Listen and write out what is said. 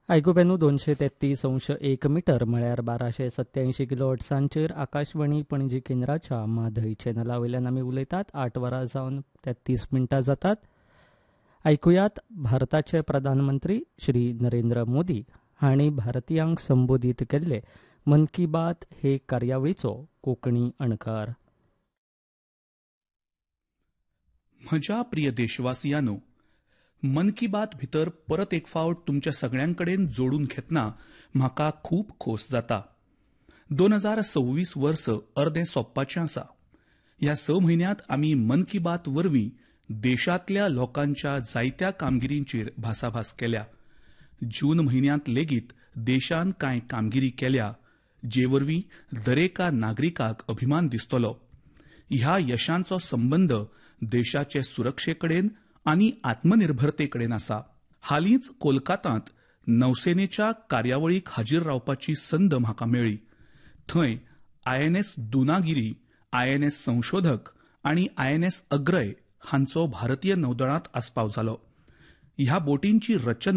आयकुपेनू 233.1 मीटर म्हळ्यार 1287 किलोहर्ट्झांचेर आकाशवाणी पणजी केंद्राच्या माधय चॅनला वयल्यान आमी उलयतात. 8 वरां जावन 33 मिनटां जातात. आयकुयात भारताचे प्रधानमंत्री श्री नरेंद्र मोदी हांणी भारतीयांक संबोधीत केल्ले मन की बात हे कार्यावळीचो कोंकणी अणकार. म्हज्या प्रिय देशवासियांनो, मन की बात भितर परत एक फावट तुमच्या सगळ्यांकडेन जोडून घेतना म्हाका खूब खोस जाता. 2026 वर्स अर्दें सोंपपाचें आसा. ह्या 6 म्हयन्यांत आमी मन की बात वरवीं देशांतल्या लोकांच्या जायत्या कामगिरींचेर भासाभास केल्या. जून म्हयन्यांत लेगीत देशान कांय कामगिरी केल्या जे वरवीं दरेका नागरिकाक अभिमान दिसतलो. ह्या यशांचो संबंद देशाचे सुरक्षेकडेन आनी आत्मनिर्भरतेकडेन आसा. हालींच कोलकातात नौसेनेच्या कार्यावळीक हाजीर रावपाची संद म्हाका मेळ्ळी. थंय INS दुनागिरी, INS संशोधक आनी INS अग्रय हांचो भारतीय नौदळांत आस्पाव जालो. ह्या बोटींची रचना